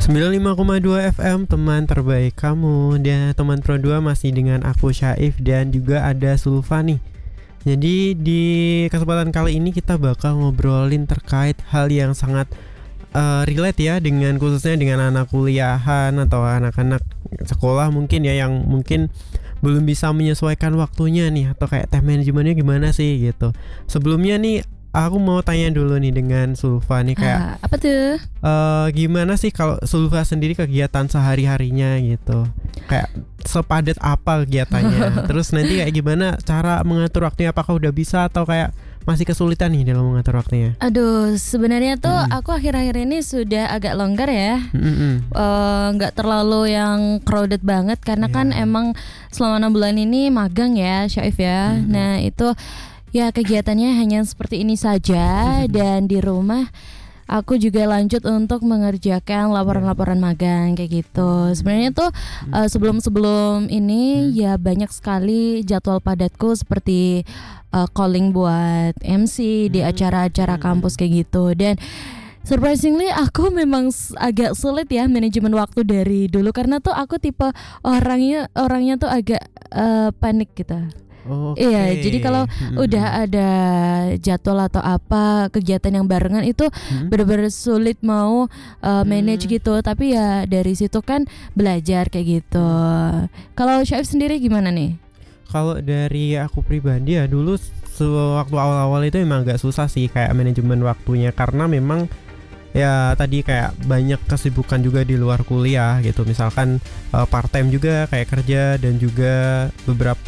95,2 FM teman terbaik kamu. Dan teman Pro 2 masih dengan aku Syaif dan juga ada Sulfa nih. Jadi di kesempatan kali ini kita bakal ngobrolin terkait hal yang sangat relate ya, dengan khususnya dengan anak kuliahan atau anak-anak sekolah mungkin ya, yang mungkin belum bisa menyesuaikan waktunya nih, atau kayak time manajemennya gimana sih gitu. Sebelumnya nih aku mau tanya dulu nih dengan Sulfa nih, kayak apa tuh? Gimana sih kalau Sulfa sendiri kegiatan sehari-harinya gitu? Kayak sepadat apa kegiatannya? Terus nanti kayak gimana cara mengatur waktunya? Apakah udah bisa atau kayak masih kesulitan nih dalam mengatur waktunya? Aduh, sebenarnya tuh aku akhir-akhir ini sudah agak longgar ya. Nggak terlalu yang crowded banget karena kan emang selama 6 bulan ini magang ya, Syaif ya. Nah itu ya kegiatannya hanya seperti ini saja. Dan di rumah aku juga lanjut untuk mengerjakan laporan-laporan magang kayak gitu. Sebenarnya tuh sebelum ini ya banyak sekali jadwal padatku, seperti calling buat MC di acara-acara kampus kayak gitu. Dan surprisingly aku memang agak sulit ya manajemen waktu dari dulu, karena tuh aku tipe orangnya tuh agak panik gitu. Iya, jadi kalau udah ada jadwal atau apa kegiatan yang barengan itu benar-benar sulit mau manage gitu. Tapi ya dari situ kan belajar kayak gitu. Kalau Syaif sendiri gimana nih? Kalau dari aku pribadi ya, dulu waktu awal-awal itu emang agak susah sih kayak manajemen waktunya, karena memang ya tadi kayak banyak kesibukan juga di luar kuliah gitu. Misalkan part time juga kayak kerja, dan juga beberapa